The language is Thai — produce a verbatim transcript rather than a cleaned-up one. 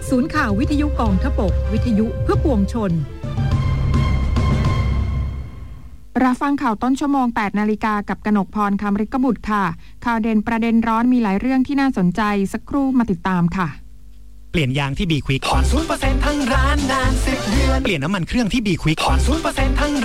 ศูนย์ข่าววิทยุกองทพบกวิทยุเพื่อปวงชนรับฟังข่าวต้นชั่วโมง แปดนาฬิกากับกนกพร คำฤกบุตรค่ะข่าวเด่นประเด็นร้อนมีหลายเรื่องที่น่าสนใจสักครู่มาติดตามค่ะเปลี่ยนยางที่ B Quick ผ่อน ศูนย์เปอร์เซ็นต์ ทั้งร้านนานสิบเดือนเปลี่ยนน้ำมันเครื่องที่ B Quick ผ่อน ศูนย์เปอร์เซ็นต์ ทั้ง